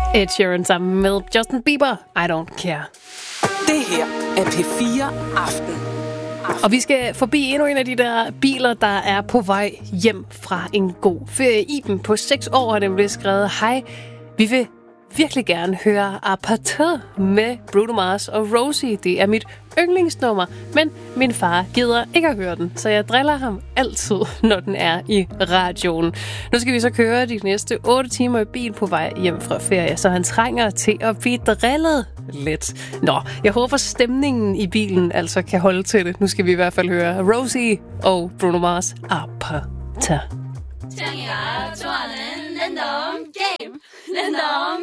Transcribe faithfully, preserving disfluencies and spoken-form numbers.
Ed Sheeran sammen med Justin Bieber. I don't care. Det her er P fire Aften. Og vi skal forbi endnu en af de der biler, der er på vej hjem fra en god ferie. Iben på seks år har nemlig skrevet: hej, vi vil virkelig gerne høre Apartheid med Bruno Mars og Rosie. Det er mit yndlingsnummer, men min far gider ikke at høre den, så jeg driller ham altid, når den er i radioen. Nu skal vi så køre de næste otte timer i bil på vej hjem fra ferie, så han trænger til at blive drillet lidt. Nå, jeg håber stemningen i bilen altså kan holde til det. Nu skal vi i hvert fald høre Rosie og Bruno Mars Apartheid.